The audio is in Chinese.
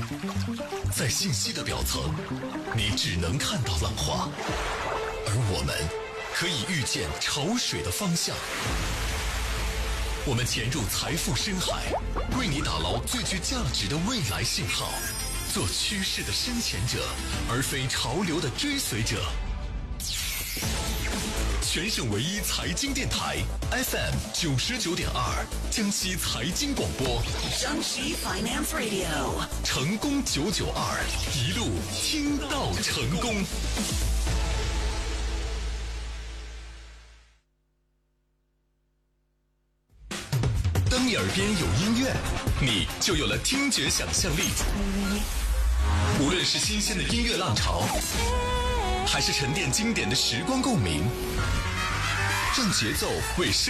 在信息的表层，你只能看到浪花，而我们可以预见潮水的方向。我们潜入财富深海，为你打捞最具价值的未来信号，做趋势的深潜者，而非潮流的追随者。全省唯一财经电台 FM 99.2，江西财经广播， 江西 Finance Radio， 成功992，一路听到成功。当你耳边有音乐，你就有了听觉想象力。无论是新鲜的音乐浪潮，还是沉淀经典的时光共鸣，让节奏为